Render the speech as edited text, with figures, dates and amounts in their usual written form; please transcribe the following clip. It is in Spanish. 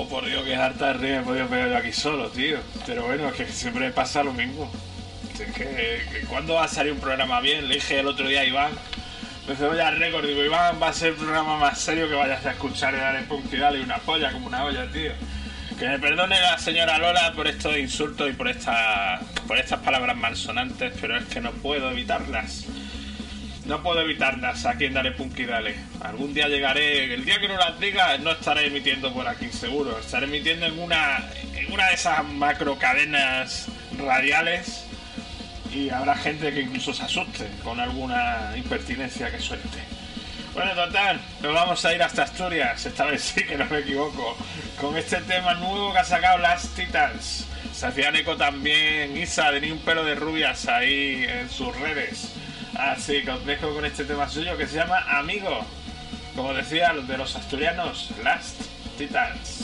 Oh, por Dios, que harta de río me he podido pegar yo aquí solo, tío. Pero bueno, es que siempre pasa lo mismo. Es que ¿cuándo va a salir un programa bien? Le dije el otro día a Iván, me hizo ya récord, digo, Iván, va a ser el programa más serio que vayas a escuchar y darle punto y dale una polla como una olla, tío. Que me perdone la señora Lola por estos insultos y por estas palabras malsonantes, pero es que no puedo evitarlas. No puedo evitarlas aquí en Dale Punk y Dale. Algún día llegaré, el día que no las diga no estaré emitiendo por aquí seguro. Estaré emitiendo en una de esas macro cadenas radiales y habrá gente que incluso se asuste con alguna impertinencia que suelte. Bueno, total, nos vamos a ir hasta Asturias, esta vez sí que no me equivoco, con este tema nuevo que ha sacado Last Titans. Se hacían eco también Isa de Ni un pelo de rubias ahí en sus redes. Así que os dejo con este tema suyo que se llama Amigo. Como decía, los de los asturianos, Last Titans.